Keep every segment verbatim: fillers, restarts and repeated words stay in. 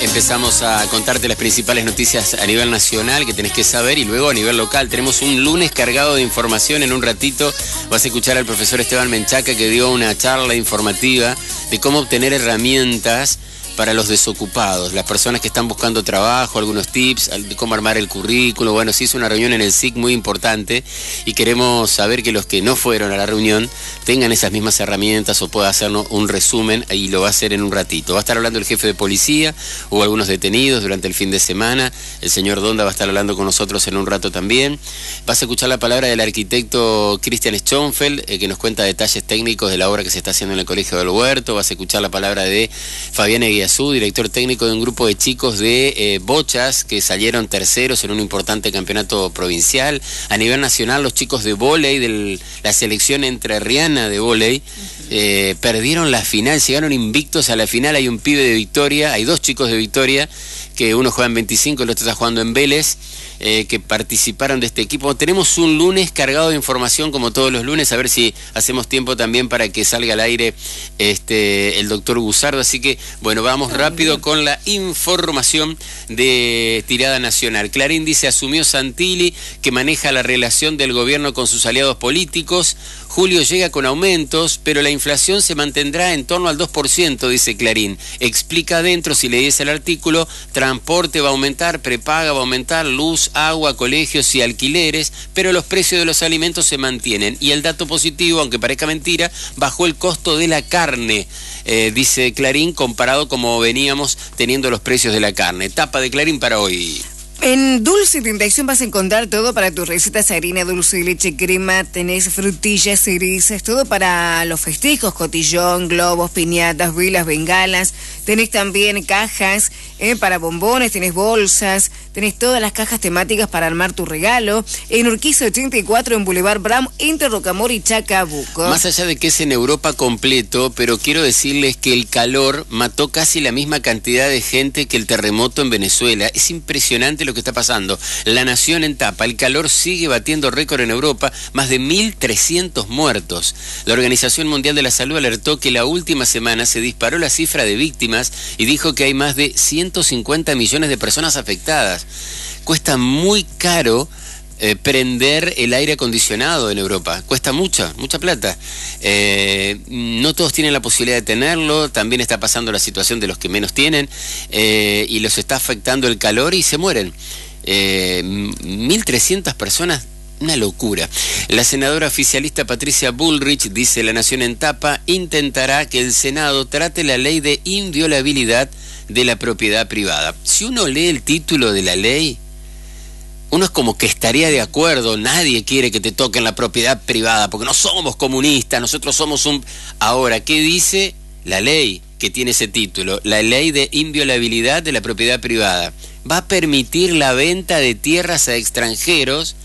Empezamos a contarte las principales noticias a nivel nacional que tenés que saber y luego a nivel local. Tenemos un lunes cargado de información. En un ratito vas a escuchar al profesor Esteban Menchaca, que dio una charla informativa de cómo obtener herramientas para los desocupados, las personas que están buscando trabajo, algunos tips de cómo armar el currículo. Bueno, se hizo una reunión en el S I C muy importante y queremos saber que los que no fueron a la reunión tengan esas mismas herramientas o pueda hacernos un resumen, y lo va a hacer en un ratito. Va a estar hablando el jefe de policía, hubo algunos detenidos durante el fin de semana, el señor Donda va a estar hablando con nosotros en un rato también. Vas a escuchar la palabra del arquitecto Cristian Schonfeld, eh, que nos cuenta detalles técnicos de la obra que se está haciendo en el Colegio del Huerto. Vas a escuchar la palabra de Fabián Eguía, su director técnico de un grupo de chicos de eh, bochas que salieron terceros en un importante campeonato provincial. A nivel nacional, los chicos de vóley, de la selección entrerriana de vóley, eh, perdieron la final, llegaron invictos a la final. Hay un pibe de Victoria, hay dos chicos de Victoria, que uno juega en veinticinco y el otro está jugando en Vélez, eh, que participaron de este equipo. Tenemos un lunes cargado de información como todos los lunes, a ver si hacemos tiempo también para que salga al aire este, el doctor Gusardo. Así que, bueno, vamos rápido con la información de tirada nacional. Clarín dice, asumió Santilli, que maneja la relación del gobierno con sus aliados políticos. Julio llega con aumentos, pero la inflación se mantendrá en torno al dos por ciento, dice Clarín. Explica adentro, si lees el artículo, transporte va a aumentar, prepaga va a aumentar, luz, agua, colegios y alquileres, pero los precios de los alimentos se mantienen. Y el dato positivo, aunque parezca mentira, bajó el costo de la carne, eh, dice Clarín, comparado como veníamos teniendo los precios de la carne. Tapa de Clarín para hoy. En Dulce Tentación vas a encontrar todo para tus recetas: harina, dulce de leche, crema, tenés frutillas, cerezas, todo para los festejos: cotillón, globos, piñatas, velas, bengalas. Tenés también cajas eh, para bombones, tenés bolsas, tenés todas las cajas temáticas para armar tu regalo. En Urquiza ochenta y cuatro, en Boulevard Bram, entre Rocamora y Chacabuco. Más allá de que es en Europa completo, pero quiero decirles que el calor mató casi la misma cantidad de gente que el terremoto en Venezuela. Es impresionante lo que está pasando. La Nación en tapa, el calor sigue batiendo récord en Europa, más de mil trescientos muertos. La Organización Mundial de la Salud alertó que la última semana se disparó la cifra de víctimas y dijo que hay más de ciento cincuenta millones de personas afectadas. Cuesta muy caro eh, prender el aire acondicionado en Europa. Cuesta mucha, mucha plata. Eh, no todos tienen la posibilidad de tenerlo. También está pasando la situación de los que menos tienen, eh, y los está afectando el calor y se mueren. Eh, mil trescientas personas. Una locura. La senadora oficialista Patricia Bullrich, dice La Nación en tapa, intentará que el Senado trate la ley de inviolabilidad de la propiedad privada. Si uno lee el título de la ley, uno es como que estaría de acuerdo. Nadie quiere que te toquen la propiedad privada, porque no somos comunistas, nosotros somos un... Ahora, ¿qué dice la ley que tiene ese título? La ley de inviolabilidad de la propiedad privada. Va a permitir la venta de tierras a extranjeros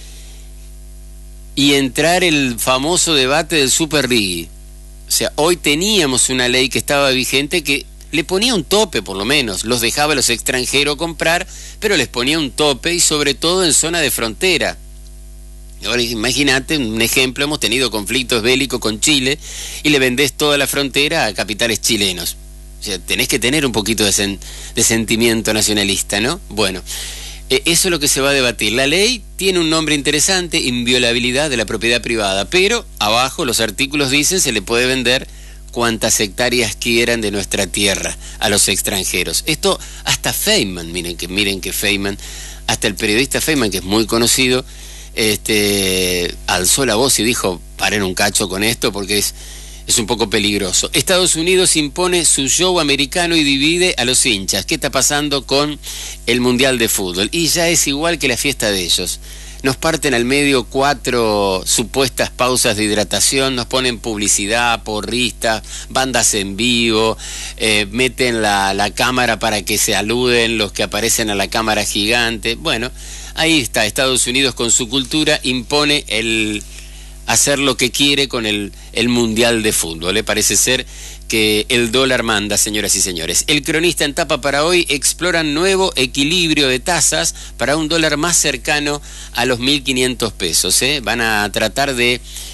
y entrar el famoso debate del super rigui. O sea, hoy teníamos una ley que estaba vigente que le ponía un tope, por lo menos, los dejaba a los extranjeros comprar, pero les ponía un tope, y sobre todo en zona de frontera. Ahora imagínate, un ejemplo, hemos tenido conflictos bélicos con Chile y le vendés toda la frontera a capitales chilenos. O sea, tenés que tener un poquito de, sen de sentimiento nacionalista, ¿no? Bueno, eso es lo que se va a debatir. La ley tiene un nombre interesante, inviolabilidad de la propiedad privada, pero abajo los artículos dicen se le puede vender cuantas hectáreas quieran de nuestra tierra a los extranjeros. Esto hasta Feynman, miren que miren que Feynman, hasta el periodista Feynman, que es muy conocido, este, alzó la voz y dijo, paren un cacho con esto porque es... es un poco peligroso. Estados Unidos impone su show americano y divide a los hinchas. ¿Qué está pasando con el Mundial de Fútbol? Y ya es igual que la fiesta de ellos. Nos parten al medio cuatro supuestas pausas de hidratación, nos ponen publicidad, porristas, bandas en vivo, eh, meten la, la cámara para que se aluden los que aparecen a la cámara gigante. Bueno, ahí está, Estados Unidos con su cultura impone el... hacer lo que quiere con el, el Mundial de Fútbol. Le parece ser que el dólar manda, señoras y señores. El Cronista en tapa para hoy: exploran nuevo equilibrio de tasas para un dólar más cercano a los mil quinientos pesos. ¿eh? Van a tratar de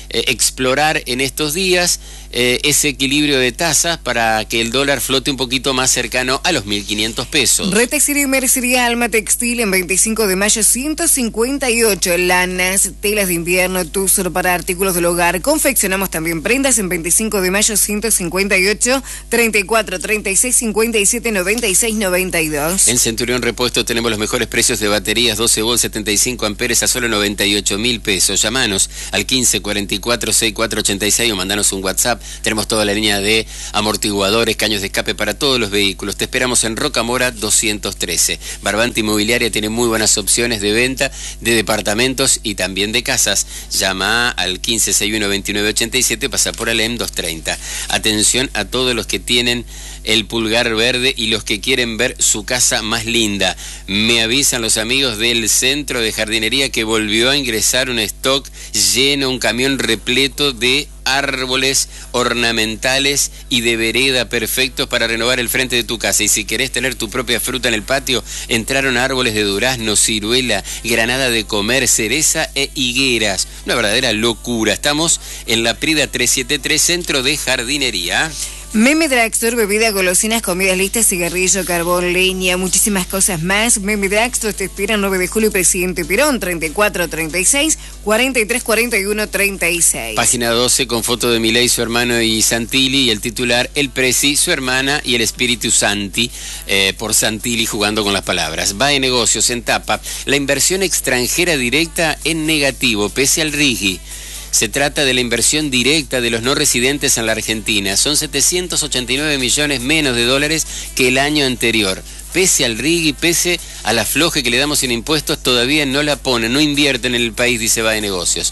eh, explorar en estos días eh, ese equilibrio de tasas para que el dólar flote un poquito más cercano a los mil quinientos pesos. Retextil y Mercería Alma Textil en veinticinco de mayo ciento cincuenta y ocho, lanas, telas de invierno, tuzor para artículos del hogar. Confeccionamos también prendas en veinticinco de mayo ciento cincuenta y ocho, treinta y cuatro, treinta y seis, cincuenta y siete, noventa y seis, noventa y dos. En Centurión Repuesto tenemos los mejores precios de baterías doce volt setenta y cinco amperes a solo noventa y ocho mil pesos. Llamanos al quince, cuarenta y cuatro, sesenta y cuatro ochenta y seis o mandanos un WhatsApp. Tenemos toda la línea de amortiguadores, caños de escape para todos los vehículos. Te esperamos en Rocamora doscientos trece. Barbante Inmobiliaria tiene muy buenas opciones de venta de departamentos y también de casas. Llama al quince, sesenta y uno, veintinueve ochenta y siete, pasa por Alem doscientos treinta. Atención a todos los que tienen el pulgar verde y los que quieren ver su casa más linda. Me avisan los amigos del centro de jardinería que volvió a ingresar un stock lleno, un camión repleto de árboles ornamentales y de vereda perfectos para renovar el frente de tu casa. Y si querés tener tu propia fruta en el patio, entraron árboles de durazno, ciruela, granada de comer, cereza e higueras. Una verdadera locura. Estamos en la Prida trescientos setenta y tres, centro de jardinería. Meme Dragstore, bebida, golosinas, comidas listas, cigarrillo, carbón, leña, muchísimas cosas más. Meme Dragstore te espera nueve de julio, Presidente Perón, treinta y cuatro, treinta y seis, cuarenta y tres, cuarenta y uno, treinta y seis. Página doce con foto de Milei, su hermano y Santilli, y el titular, el Presi, su hermana y el Espíritu Santi, eh, por Santilli jugando con las palabras. Va de negocios en tapa, la inversión extranjera directa en negativo, pese al RIGI. Se trata de la inversión directa de los no residentes en la Argentina. Son setecientos ochenta y nueve millones menos de dólares que el año anterior. Pese al RIGI, pese al afloje que le damos en impuestos, todavía no la ponen, no invierten en el país, dice Va de Negocios.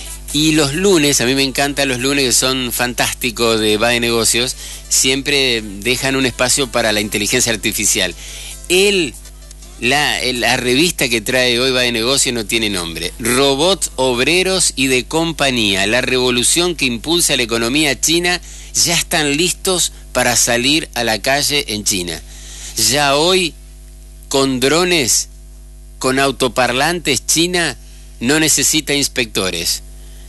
Y los lunes, a mí me encantan los lunes que son fantásticos de Va de Negocios, siempre dejan un espacio para la inteligencia artificial. El... La, la revista que trae hoy Va de Negocio no tiene nombre. Robots obreros y de compañía. La revolución que impulsa la economía china ya están listos para salir a la calle en China. Ya hoy, con drones, con autoparlantes, China no necesita inspectores.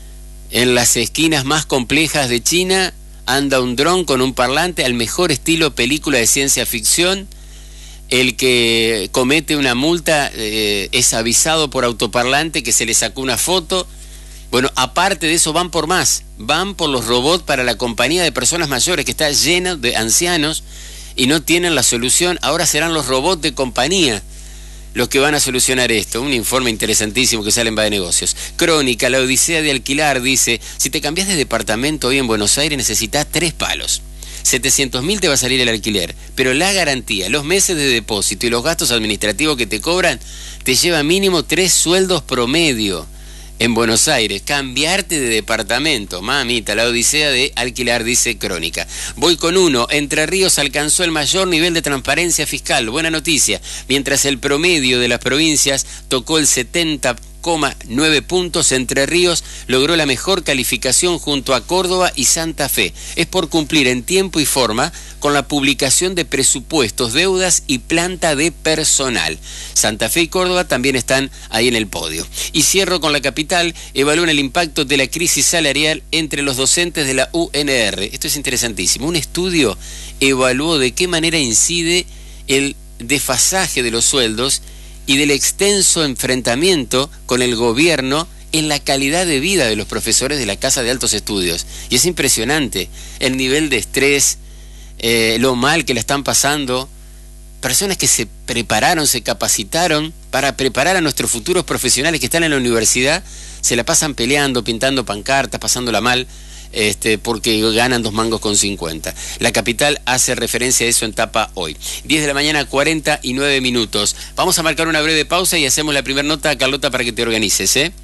En las esquinas más complejas de China anda un dron con un parlante al mejor estilo película de ciencia ficción. El que comete una multa eh, es avisado por autoparlante que se le sacó una foto. Bueno, aparte de eso van por más, van por los robots para la compañía de personas mayores que está llena de ancianos y no tienen la solución. Ahora serán los robots de compañía los que van a solucionar esto. Un informe interesantísimo que sale en Va de Negocios. Crónica, la odisea de alquilar, dice, si te cambias de departamento hoy en Buenos Aires necesitas tres palos. setecientos mil te va a salir el alquiler, pero la garantía, los meses de depósito y los gastos administrativos que te cobran te lleva mínimo tres sueldos promedio. En Buenos Aires, cambiarte de departamento, mamita, la odisea de alquilar, dice Crónica. Voy con uno, Entre Ríos alcanzó el mayor nivel de transparencia fiscal, buena noticia, mientras el promedio de las provincias tocó el setenta coma nueve puntos, Entre Ríos logró la mejor calificación junto a Córdoba y Santa Fe. Es por cumplir en tiempo y forma con la publicación de presupuestos, deudas y planta de personal. Santa Fe y Córdoba también están ahí en el podio. Y cierro con la capital, evalúan el impacto de la crisis salarial entre los docentes de la U N R. Esto es interesantísimo. Un estudio evaluó de qué manera incide el desfasaje de los sueldos y del extenso enfrentamiento con el gobierno en la calidad de vida de los profesores de la Casa de Altos Estudios. Y es impresionante el nivel de estrés, eh, lo mal que la están pasando. Personas que se prepararon, se capacitaron para preparar a nuestros futuros profesionales que están en la universidad, se la pasan peleando, pintando pancartas, pasándola mal, Este, porque ganan dos mangos con cincuenta. La capital hace referencia a eso en tapa hoy. diez de la mañana, cuarenta y nueve minutos. Vamos a marcar una breve pausa y hacemos la primera nota, Carlota, para que te organices, ¿eh?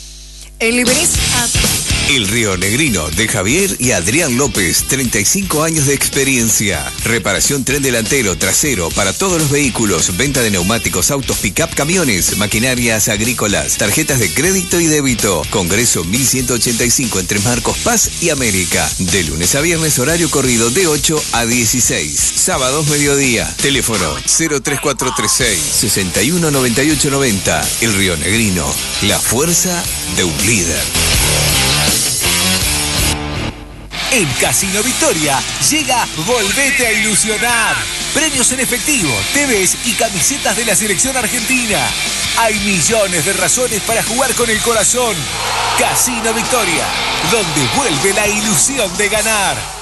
El Liberis. El Río Negrino de Javier y Adrián López, treinta y cinco años de experiencia. Reparación tren delantero, trasero para todos los vehículos, venta de neumáticos, autos, pick-up, camiones, maquinarias agrícolas, tarjetas de crédito y débito. Congreso mil ciento ochenta y cinco entre Marcos Paz y América. De lunes a viernes, horario corrido de ocho a dieciséis. Sábados mediodía. Teléfono cero tres cuatro tres seis, seis uno nueve ocho nueve cero. El Río Negrino, la fuerza de un líder. En Casino Victoria llega Volvete a Ilusionar. Premios en efectivo, T Vs y camisetas de la selección argentina. Hay millones de razones para jugar con el corazón. Casino Victoria, donde vuelve la ilusión de ganar.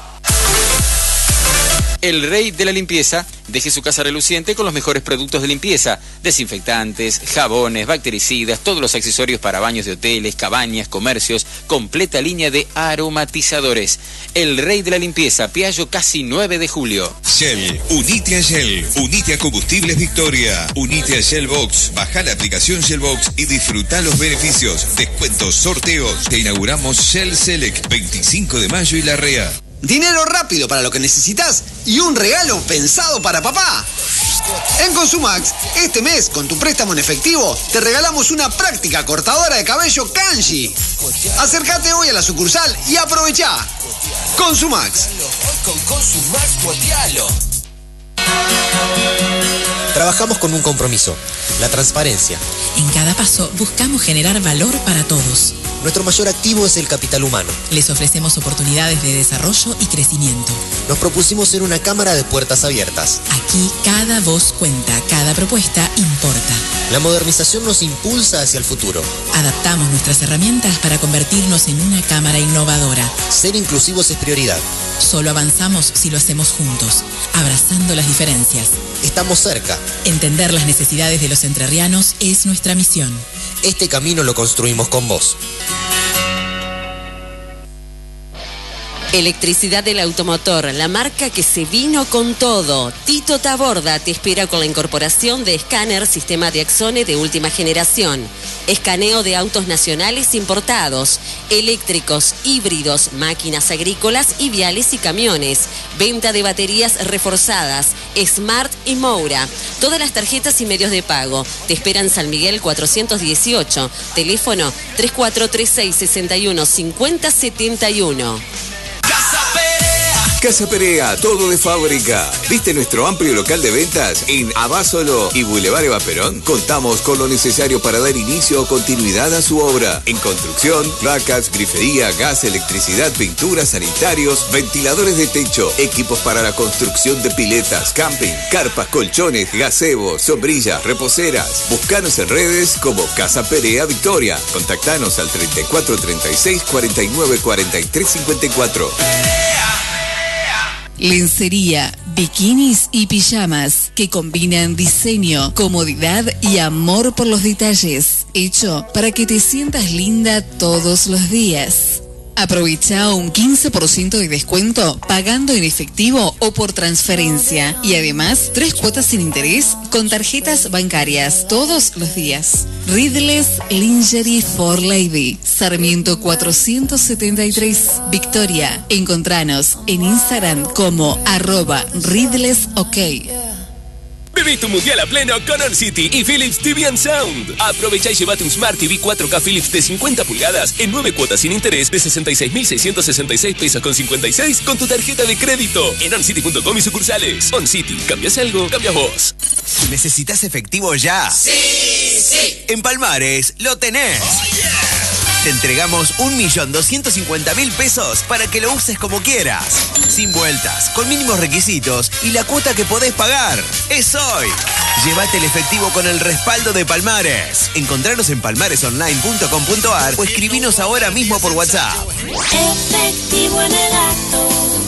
El rey de la limpieza, deje su casa reluciente con los mejores productos de limpieza, desinfectantes, jabones, bactericidas, todos los accesorios para baños de hoteles, cabañas, comercios, completa línea de aromatizadores. El rey de la limpieza, Piaggio casi nueve de julio. Shell, unite a Shell, unite a Combustibles Victoria, unite a Shell Box, baja la aplicación Shell Box y disfruta los beneficios, descuentos, sorteos. Te inauguramos Shell Select, veinticinco de mayo y Larrea. Dinero rápido para lo que necesitas y un regalo pensado para papá. En Consumax, este mes, con tu préstamo en efectivo, te regalamos una práctica cortadora de cabello Kanji. Acércate hoy a la sucursal y aprovechá. Consumax. Con Consumax, cuatealo. Trabajamos con un compromiso, la transparencia. En cada paso buscamos generar valor para todos. Nuestro mayor activo es el capital humano. Les ofrecemos oportunidades de desarrollo y crecimiento. Nos propusimos ser una cámara de puertas abiertas. Aquí cada voz cuenta, cada propuesta importa. La modernización nos impulsa hacia el futuro. Adaptamos nuestras herramientas para convertirnos en una cámara innovadora. Ser inclusivos es prioridad. Solo avanzamos si lo hacemos juntos, abrazando las diferencias. Estamos cerca. Entender las necesidades de los entrerrianos es nuestra misión. Este camino lo construimos con vos. Electricidad del Automotor, la marca que se vino con todo. Tito Taborda te espera con la incorporación de escáner sistema de Axone de última generación. Escaneo de autos nacionales importados, eléctricos, híbridos, máquinas agrícolas y viales y camiones. Venta de baterías reforzadas, Smart y Moura. Todas las tarjetas y medios de pago. Te esperan San Miguel cuatrocientos dieciocho. Teléfono tres cuatro tres seis, seis uno, cinco cero siete uno. Casa Perea, todo de fábrica. ¿Viste nuestro amplio local de ventas en Abásolo y Boulevard Eva Perón? Contamos con lo necesario para dar inicio o continuidad a su obra. En construcción, placas, grifería, gas, electricidad, pintura, sanitarios, ventiladores de techo, equipos para la construcción de piletas, camping, carpas, colchones, gazebos, sombrillas, reposeras. Búscanos en redes como Casa Perea Victoria. Contactanos al treinta y cuatro, treinta y seis, cuarenta y nueve, cuarenta y tres, cincuenta y cuatro. Lencería, bikinis y pijamas que combinan diseño, comodidad y amor por los detalles. Hecho para que te sientas linda todos los días. Aprovecha un quince por ciento de descuento pagando en efectivo o por transferencia. Y además, tres cuotas sin interés con tarjetas bancarias todos los días. Ridles Lingerie for Lady, Sarmiento cuatrocientos setenta y tres, Victoria. Encontranos en Instagram como arroba Ridles OK. Viví tu mundial a pleno con On City y Philips T V and Sound. Aprovecha y llévate un Smart T V cuatro K Philips de cincuenta pulgadas en nueve cuotas sin interés de sesenta y seis mil seiscientos sesenta y seis pesos con cincuenta y seis con tu tarjeta de crédito en oncity punto com y sucursales. On City, ¿cambias algo? Cambias vos. ¿Necesitas efectivo ya? Sí, sí. En Palmares lo tenés. Oh, yeah. Te entregamos un millón doscientos cincuenta mil pesos para que lo uses como quieras. Sin vueltas, con mínimos requisitos y la cuota que podés pagar. Es hoy. Llévate el efectivo con el respaldo de Palmares. Encontranos en palmares online punto com punto ar o escribinos ahora mismo por WhatsApp. Efectivo en el acto,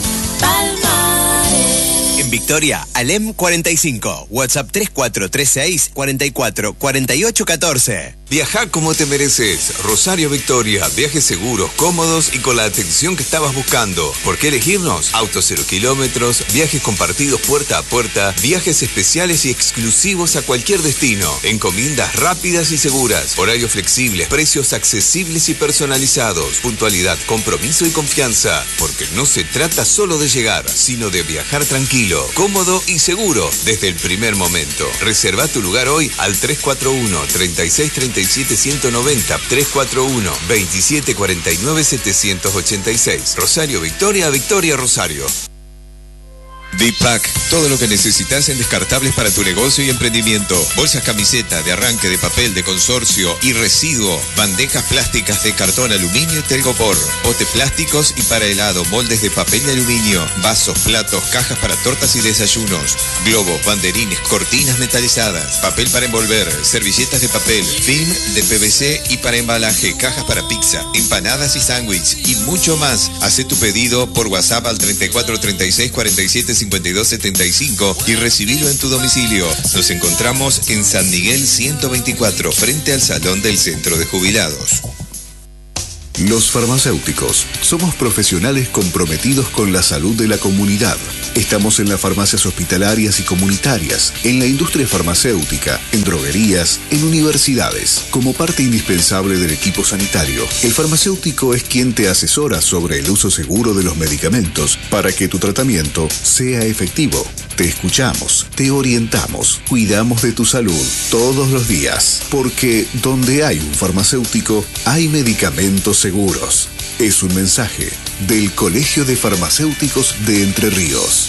Palmares. En Victoria, Alem cuarenta y cinco. WhatsApp tres cuatro tres seis, cuarenta y cuatro, cuarenta y ocho, catorce. Viaja como te mereces. Rosario Victoria. Viajes seguros, cómodos y con la atención que estabas buscando. ¿Por qué elegirnos? Autos cero kilómetros, viajes compartidos puerta a puerta, viajes especiales y exclusivos a cualquier destino. Encomiendas rápidas y seguras. Horarios flexibles, precios accesibles y personalizados. Puntualidad, compromiso y confianza. Porque no se trata solo de llegar, sino de viajar tranquilo, cómodo y seguro desde el primer momento. Reserva tu lugar hoy al tres cuatro uno, treinta y seis, treinta y siete, ciento noventa, tres cuatro uno, veintisiete, cuarenta y nueve, setecientos ochenta y seis. Rosario Victoria, Victoria Rosario. Dipac, todo lo que necesitas en descartables para tu negocio y emprendimiento. Bolsas, camiseta, de arranque, de papel, de consorcio y residuo. Bandejas plásticas de cartón, aluminio y telgopor. Pote plásticos y para helado, moldes de papel y aluminio. Vasos, platos, cajas para tortas y desayunos. Globos, banderines, cortinas metalizadas. Papel para envolver, servilletas de papel, film de P V C y para embalaje, cajas para pizza, empanadas y sándwich y mucho más. Haz tu pedido por WhatsApp al treinta y cuatro, treinta y seis, cuarenta y siete, cincuenta y dos, setenta y cinco y recibilo en tu domicilio. Nos encontramos en San Miguel ciento veinticuatro, frente al Salón del Centro de Jubilados. Los farmacéuticos somos profesionales comprometidos con la salud de la comunidad. Estamos en las farmacias hospitalarias y comunitarias, en la industria farmacéutica, en droguerías, en universidades, como parte indispensable del equipo sanitario. El farmacéutico es quien te asesora sobre el uso seguro de los medicamentos para que tu tratamiento sea efectivo. Te escuchamos, te orientamos, cuidamos de tu salud todos los días, porque donde hay un farmacéutico, hay medicamentos seguros. Es un mensaje del Colegio de Farmacéuticos de Entre Ríos.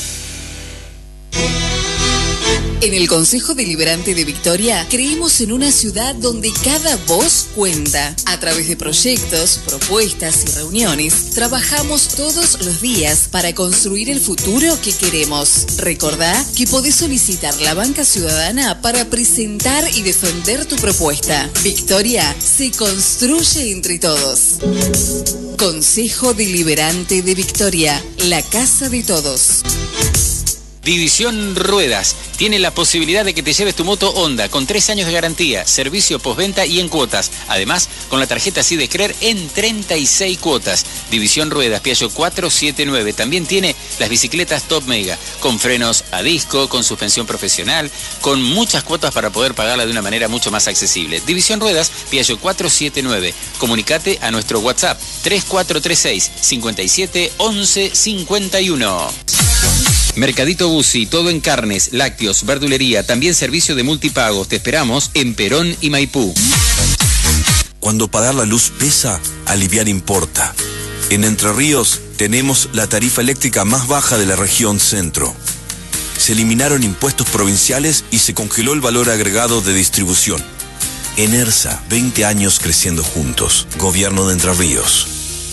En el Consejo Deliberante de Victoria creemos en una ciudad donde cada voz cuenta. A través de proyectos, propuestas y reuniones, trabajamos todos los días para construir el futuro que queremos. Recordá que podés solicitar la banca ciudadana para presentar y defender tu propuesta. Victoria se construye entre todos. Consejo Deliberante de Victoria, la casa de todos. División Ruedas tiene la posibilidad de que te lleves tu moto Honda con tres años de garantía, servicio postventa y en cuotas. Además, con la tarjeta Sidecrer en treinta y seis cuotas. División Ruedas, Piaggio cuatrocientos setenta y nueve. También tiene las bicicletas Top Mega, con frenos a disco, con suspensión profesional, con muchas cuotas para poder pagarla de una manera mucho más accesible. División Ruedas, Piaggio cuatrocientos setenta y nueve. Comunicate a nuestro WhatsApp tres cuatro tres seis, cinco siete, once, cincuenta y uno. Mercadito Bussi, todo en carnes, lácteos, verdulería, también servicio de multipagos. Te esperamos en Perón y Maipú. Cuando pagar la luz pesa, aliviar importa. En Entre Ríos tenemos la tarifa eléctrica más baja de la región centro. Se eliminaron impuestos provinciales y se congeló el valor agregado de distribución. Enersa, veinte años creciendo juntos. Gobierno de Entre Ríos.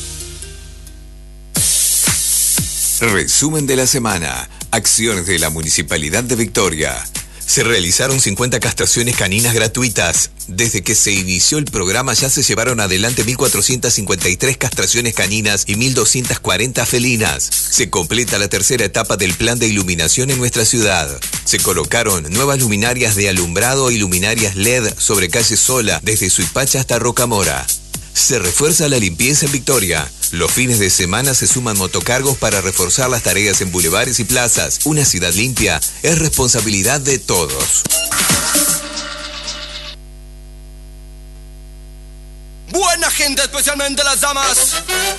Resumen de la semana. Acciones de la Municipalidad de Victoria. Se realizaron cincuenta castraciones caninas gratuitas. Desde que se inició el programa ya se llevaron adelante mil cuatrocientas cincuenta y tres castraciones caninas y mil doscientas cuarenta felinas. Se completa la tercera etapa del plan de iluminación en nuestra ciudad. Se colocaron nuevas luminarias de alumbrado y luminarias L E D sobre calle Sola, desde Suipacha hasta Rocamora. Se refuerza la limpieza en Victoria. Los fines de semana se suman motocargos para reforzar las tareas en bulevares y plazas. Una ciudad limpia es responsabilidad de todos. Buena gente, especialmente las damas.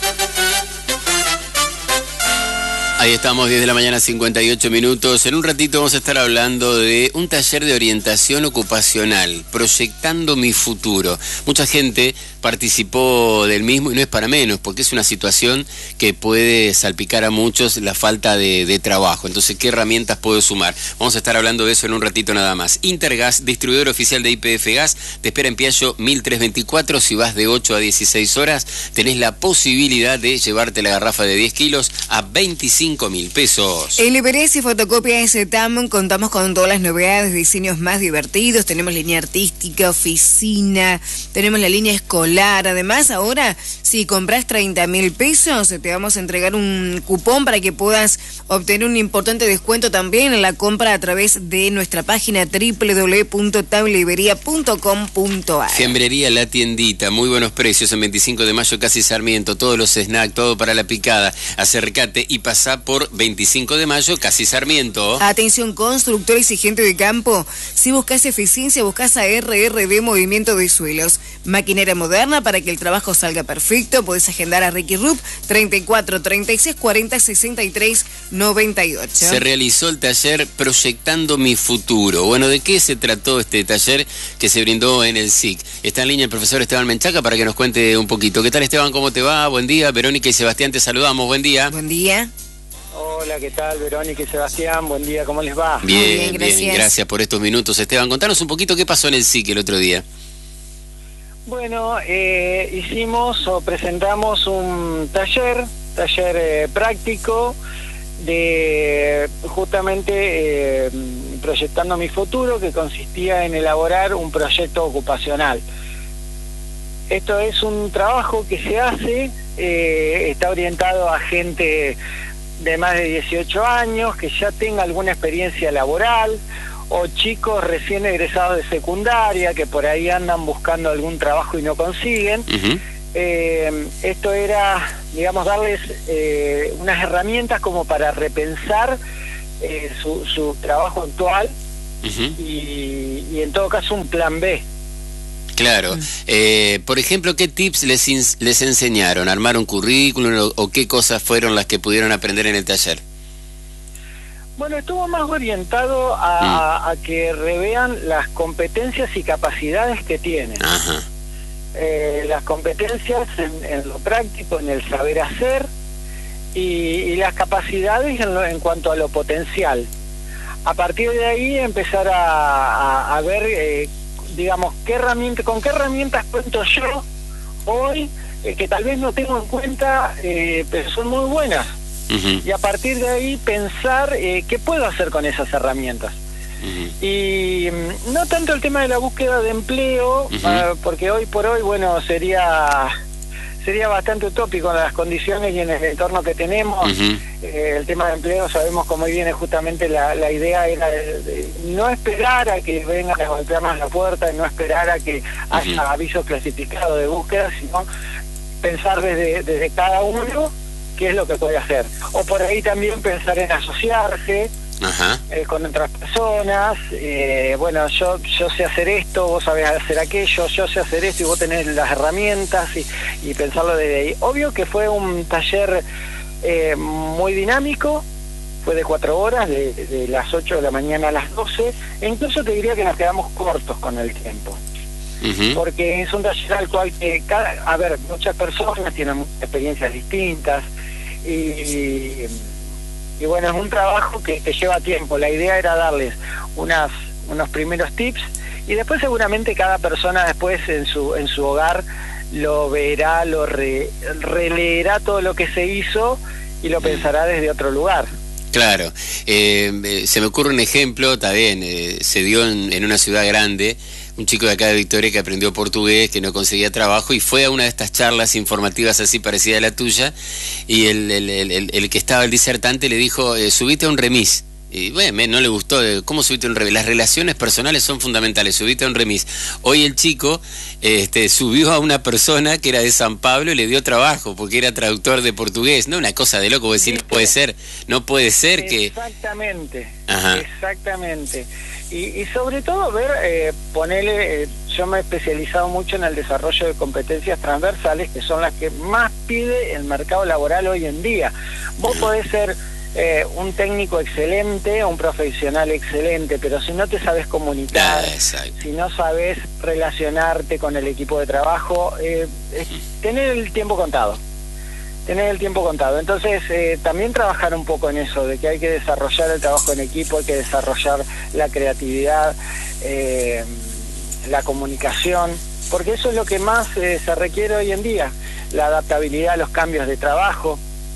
Ahí estamos, diez de la mañana, cincuenta y ocho minutos. En un ratito vamos a estar hablando de un taller de orientación ocupacional, proyectando mi futuro. Mucha gente participó del mismo y no es para menos, porque es una situación que puede salpicar a muchos la falta de, de trabajo. Entonces, ¿qué herramientas puedo sumar? Vamos a estar hablando de eso en un ratito nada más. Intergas, distribuidor oficial de I P F Gas, te espera en Piaggio mil trescientos veinticuatro. Si vas de ocho a dieciséis horas, tenés la posibilidad de llevarte la garrafa de diez kilos a veinticinco mil pesos. En Librería y Fotocopia S T A M contamos con todas las novedades, diseños más divertidos. Tenemos línea artística, oficina, tenemos la línea escolar. Además, ahora, si compras treinta mil pesos, te vamos a entregar un cupón para que puedas obtener un importante descuento también en la compra a través de nuestra página doble u doble u doble u punto tablibería punto com punto a r. Fiambrería La Tiendita, muy buenos precios en veinticinco de mayo, casi Sarmiento, todos los snacks, todo para la picada. Acércate y pasá por veinticinco de mayo, casi Sarmiento. Atención, constructores y gente de campo. Si buscas eficiencia, buscas a R R D Movimiento de Suelos. Maquinaria moderna para que el trabajo salga perfecto. Podés agendar a Ricky Rupp, treinta y cuatro, treinta y seis, cuarenta, sesenta y tres, noventa y ocho. Se realizó el taller Proyectando mi Futuro. Bueno, ¿de qué se trató este taller que se brindó en el S I C? Está en línea el profesor Esteban Menchaca para que nos cuente un poquito. ¿Qué tal, Esteban? ¿Cómo te va? Buen día. Verónica y Sebastián, te saludamos. Buen día. Buen día. Hola, ¿qué tal, Verónica y Sebastián? Buen día, ¿cómo les va? Bien, bien, bien, gracias. bien, gracias por estos minutos, Esteban. Contanos un poquito qué pasó en el S I C el otro día. Bueno, eh, hicimos o presentamos un taller, taller eh, práctico de justamente eh, proyectando mi futuro, que consistía en elaborar un proyecto ocupacional. Esto es un trabajo que se hace, eh, está orientado a gente de más de dieciocho años, que ya tenga alguna experiencia laboral, o chicos recién egresados de secundaria, que por ahí andan buscando algún trabajo y no consiguen. Uh-huh. Eh, esto era, digamos, darles eh, unas herramientas como para repensar eh, su, su trabajo actual, uh-huh. y, y en todo caso un plan B. Claro. Eh, por ejemplo, ¿qué tips les, in- les enseñaron? ¿Armar un currículum o, o qué cosas fueron las que pudieron aprender en el taller? Bueno, estuvo más orientado a, mm. a que revean las competencias y capacidades que tienen. Ajá. Eh, las competencias en, en lo práctico, en el saber hacer, y, y las capacidades en, lo, en cuanto a lo potencial. A partir de ahí empezar a, a, a ver, eh, digamos, qué herramienta, con qué herramientas cuento yo hoy, eh, que tal vez no tengo en cuenta, eh, pero son muy buenas. Uh-huh. Y a partir de ahí pensar eh, qué puedo hacer con esas herramientas. Uh-huh. Y um, no tanto el tema de la búsqueda de empleo, uh-huh. uh, porque hoy por hoy, bueno, sería sería bastante utópico en las condiciones y en el entorno que tenemos. Uh-huh. eh, el tema de empleo, sabemos cómo viene justamente la, la idea era de, de no esperar a que vengan a golpearnos la puerta, y no esperar a que uh-huh. haya avisos clasificados de búsqueda, sino pensar desde, desde cada uno qué es lo que puede hacer. O por ahí también pensar en asociarse eh, con otras personas. Eh, bueno, yo yo sé hacer esto, vos sabés hacer aquello, yo sé hacer esto y vos tenés las herramientas, y, y pensarlo desde ahí. Obvio que fue un taller eh, muy dinámico, fue de cuatro horas, de, de las ocho de la mañana a las doce, e incluso te diría que nos quedamos cortos con el tiempo. Uh-huh. Porque es un taller al cual que cada, a ver, muchas personas tienen experiencias distintas, y, y, y bueno, es un trabajo que, que lleva tiempo. La idea era darles unas unos primeros tips, y después seguramente cada persona después en su en su hogar lo verá, lo re, releerá todo lo que se hizo y lo pensará desde otro lugar. Claro, eh, se me ocurre un ejemplo, también eh, se dio en, en una ciudad grande, un chico de acá de Victoria que aprendió portugués, que no conseguía trabajo, y fue a una de estas charlas informativas así parecida a la tuya, y el, el, el, el, el que estaba el disertante le dijo, eh, subite a un remis. Y bueno, no le gustó, ¿cómo subiste a un remis? Las relaciones personales son fundamentales, subiste a un remis. Hoy el chico este, subió a una persona que era de San Pablo y le dio trabajo, porque era traductor de portugués. No, una cosa de loco, decir, no puede ser, no puede ser que... Exactamente, Ajá. exactamente. Y, y sobre todo ver, eh, ponerle, eh, yo me he especializado mucho en el desarrollo de competencias transversales, que son las que más pide el mercado laboral hoy en día. Vos podés ser eh, un técnico excelente, un profesional excelente, pero si no te sabes comunicar, ah, si no sabes relacionarte con el equipo de trabajo, eh, es tener el tiempo contado. Tener el tiempo contado. Entonces, eh, también trabajar un poco en eso, de que hay que desarrollar el trabajo en equipo, hay que desarrollar la creatividad, eh, la comunicación, porque eso es lo que más eh, se requiere hoy en día, la adaptabilidad a los cambios de trabajo.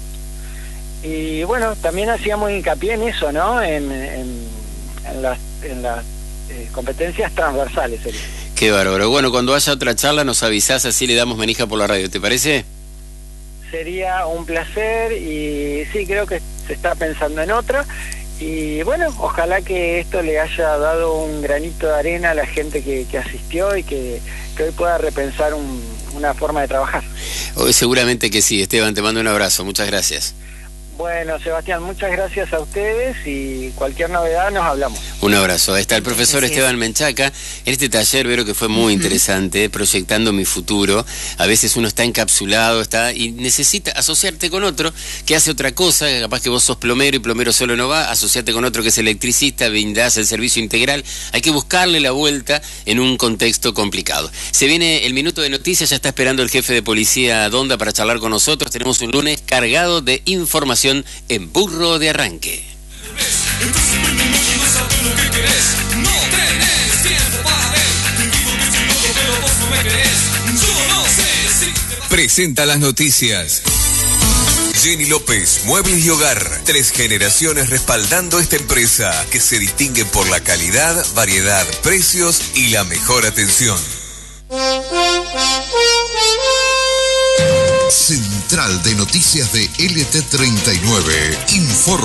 Y bueno, también hacíamos hincapié en eso, ¿no? En, en, en las, en las eh, competencias transversales. Sería. Qué bárbaro. Bueno, cuando haya otra charla nos avisás, así le damos manija por la radio, ¿te parece? Sería un placer, y sí, creo que se está pensando en otra, y bueno, ojalá que esto le haya dado un granito de arena a la gente que, que asistió, y que, que hoy pueda repensar un, una forma de trabajar. Hoy seguramente que sí. Esteban, te mando un abrazo, muchas gracias. Bueno, Sebastián, muchas gracias a ustedes, y cualquier novedad nos hablamos. Un abrazo. Ahí está el profesor gracias. Esteban Menchaca en este taller, Vero, que fue muy uh-huh. interesante, proyectando mi futuro. A veces uno está encapsulado, está y necesita asociarte con otro que hace otra cosa. Capaz que vos sos plomero y plomero solo no va, asociate con otro que es electricista, brindás el servicio integral. Hay que buscarle la vuelta en un contexto complicado. Se viene el minuto de noticias, ya está esperando el jefe de policía Donda para charlar con nosotros. Tenemos un lunes cargado de información información en Burro de Arranque. Presenta las noticias. Jenny López, Muebles y Hogar. Tres generaciones respaldando esta empresa que se distingue por la calidad, variedad, precios y la mejor atención. Central de Noticias de L T treinta y nueve informa.